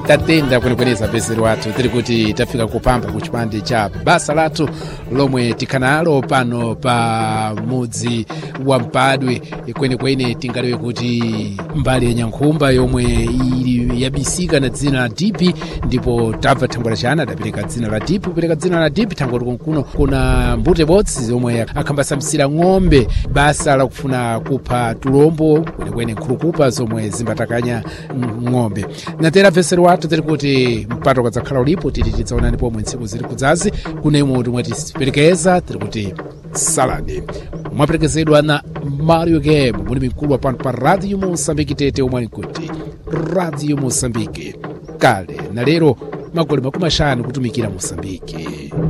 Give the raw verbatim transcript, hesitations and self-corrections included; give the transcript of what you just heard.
tatenda kwenikweneza pezero wathu tiri kuti tafika kupamba ku chipande cha basa lathu lomwe tikhanalo pano pa mudzi wa Mpadwe kwenekwene tingalewe kuti mbali ya Nyankhumba yomwe ili yabisika na dzina la Dipi, ndipo tabva thangwe la chana adapereka dzina la Dipi. Kupereka dzina la Dipi thangwe kuno kuna mbute botsi zomwe akhambasamisira ng'ombe basa la kufuna kupha tulombo kwenekwene nkhulukupa zomwe zimbatakanya ng'ombe. Natera pezero wathu tiri kuti mpato kadzakhala ulipo titi tidzaonani pomwe ntsiku ziri kudzazi kunemo tumwe tisiperekeza tiri kuti salani mwaperekezedwa na Mario Game muli mikulu wa pano pa Radio Mosambiki Tete umwani kuti Radio Mosambiki kale na lero magoli makumi ashanu kutumikira Mosambiki.